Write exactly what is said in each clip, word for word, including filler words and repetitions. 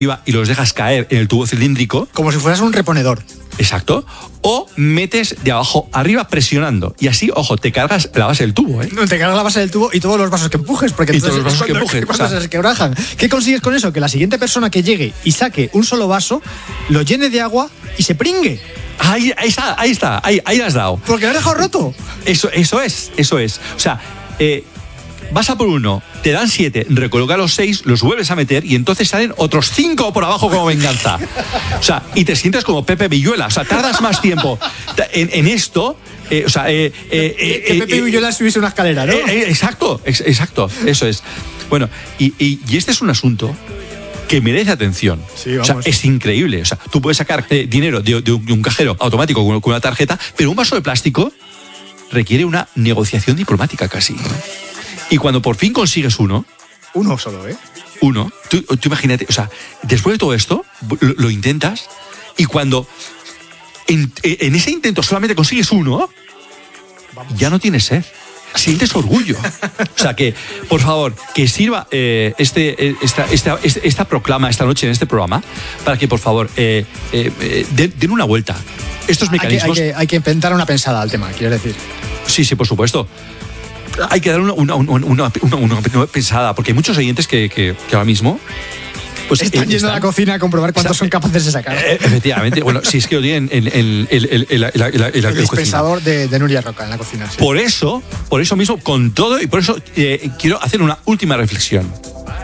y los dejas caer en el tubo cilíndrico. Como si fueras un reponedor. Exacto. O metes de abajo arriba presionando. Y así, ojo, te cargas la base del tubo, ¿eh? No, te cargas la base del tubo y todos los vasos que empujes. Porque y entonces todos los vasos cuando, que empujes. cuando o sea, se resquebrajan. ¿Qué consigues con eso? Que la siguiente persona que llegue y saque un solo vaso, lo llene de agua y se pringue. Ahí, ahí está, ahí está, ahí, ahí has dado. Porque lo has dejado roto. Eso, eso es, eso es. O sea, eh, vas a por uno, te dan siete, recoloca los seis, los vuelves a meter y entonces salen otros cinco por abajo como venganza. O sea, y te sientes como Pepe Villuela. O sea, tardas más tiempo en, en esto. Eh, o sea, eh, eh, eh, que Pepe eh, Villuela subiese una escalera, ¿no? Eh, eh, exacto, ex, exacto, eso es. Bueno, y, y, y este es un asunto que merece atención. Sí, o sea, es increíble. O sea, tú puedes sacar eh, dinero de, de, un, de un cajero automático con, con una tarjeta, pero un vaso de plástico requiere una negociación diplomática casi. Y cuando por fin consigues uno... Uno solo, ¿eh? Uno. Tú, tú imagínate, o sea, después de todo esto, lo, lo intentas y cuando en, en ese intento solamente consigues uno, Vamos. ya no tienes sed. Sientes orgullo. O sea que, por favor, que sirva eh, este, esta, esta, esta proclama esta noche en este programa para que, por favor, eh, eh, den, den una vuelta. Estos mecanismos... Hay que, hay, que, hay que inventar una pensada al tema, quiero decir. Sí, sí, por supuesto. Hay que dar una, una, una, una, una, una pensada, porque hay muchos oyentes que, que, que ahora mismo... Pues están yendo a la cocina a comprobar cuántos son capaces de sacar. Eh, efectivamente. Bueno, si es que lo tienen en el, el, el, el, el, el, el, el dispensador de, de Nuria Roca en la cocina. Sí. Por eso, por eso mismo, con todo, y por eso eh, quiero hacer una última reflexión.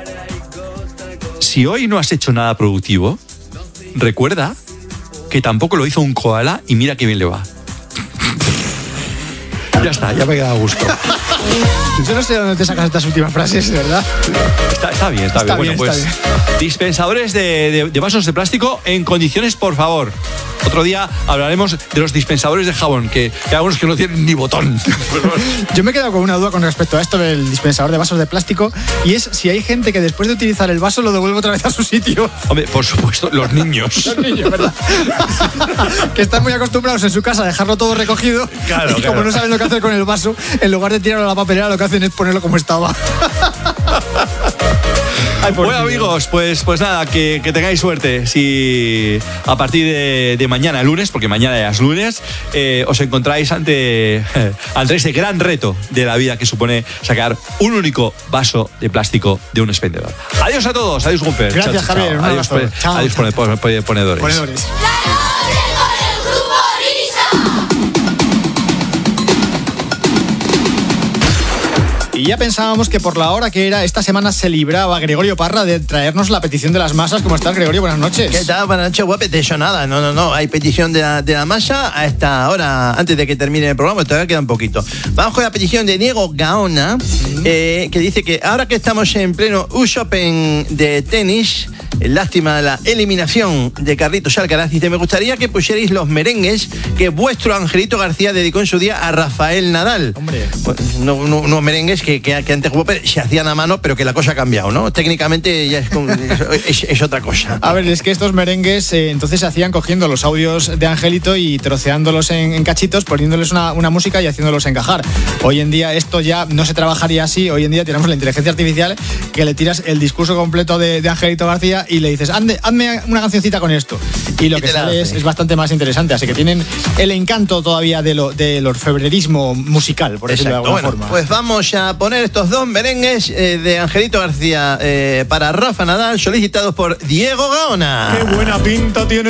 Si hoy no has hecho nada productivo, recuerda que tampoco lo hizo un koala y mira qué bien le va. Ya está, ya me he quedado a gusto. Yo no sé de dónde te sacas estas últimas frases, ¿verdad? Está, está bien, está, está bien. bien. Bueno, está pues bien. dispensadores de, de, de vasos de plástico en condiciones, por favor. Otro día hablaremos de los dispensadores de jabón, que, que hay algunos que no tienen ni botón. Yo me he quedado con una duda con respecto a esto del dispensador de vasos de plástico, y es si hay gente que después de utilizar el vaso lo devuelve otra vez a su sitio. Hombre, por supuesto, los niños. Los niños, ¿verdad? Que están muy acostumbrados en su casa a dejarlo todo recogido. Claro, y como claro. no saben lo que hacer con el vaso, en lugar de tirarlo a la papelera, lo que hacen es ponerlo como estaba. Ay, bueno, amigos, pues, pues nada, que, que tengáis suerte. Si a partir de, de mañana, lunes, porque mañana ya es lunes, eh, os encontráis ante, eh, ante este gran reto de la vida que supone sacar un único vaso de plástico de un expendedor. Adiós a todos, adiós, Gumper. Gracias, chao, Javier. Chao. Adiós, pone, chao, adiós chao. Pone, pone, ponedores. Ponedores. Y ya pensábamos que por la hora que era, esta semana se libraba Gregorio Parra de traernos la petición de las masas. ¿Cómo estás, Gregorio? Buenas noches. ¿Qué tal? Buenas noches, guapo. Te he hecho nada. No, no, no. Hay petición de la, de la masa a esta hora, antes de que termine el programa. Todavía queda un poquito. Vamos con la petición de Diego Gaona, eh, que dice que ahora que estamos en pleno U S Open de tenis, lástima la eliminación de Carlitos Alcaraz, dice, me gustaría que pusierais los merengues que vuestro Angelito García dedicó en su día a Rafael Nadal. Hombre. Pues, no, no, unos merengues que, que, que antes se hacían a mano, pero que la cosa ha cambiado, ¿no? Técnicamente ya es, es, es otra cosa. A ver, es que estos merengues eh, entonces se hacían cogiendo los audios de Angelito y troceándolos en, en cachitos, poniéndoles una, una música y haciéndolos encajar. Hoy en día esto ya no se trabajaría así. Hoy en día tenemos la inteligencia artificial que le tiras el discurso completo de, de Angelito García y le dices, hazme, hazme una cancioncita con esto. Y lo que sale es, es bastante más interesante. Así que tienen el encanto todavía de lo, del orfebrerismo musical, por decirlo de alguna bueno, forma. Pues vamos a poner estos dos merengues eh, de Angelito García eh, para Rafa Nadal, solicitados por Diego Gaona. ¡Qué buena pinta tiene!